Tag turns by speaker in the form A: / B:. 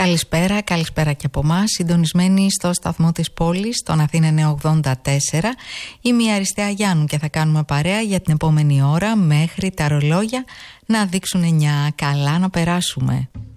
A: Καλησπέρα, καλησπέρα και από εμάς. Συντονισμένοι στο σταθμό της πόλης, τον Αθήνα 984. Είμαι η Αριστεία Γιάννου και θα κάνουμε παρέα για την επόμενη ώρα μέχρι τα ρολόγια να δείξουν 9. Καλά να περάσουμε.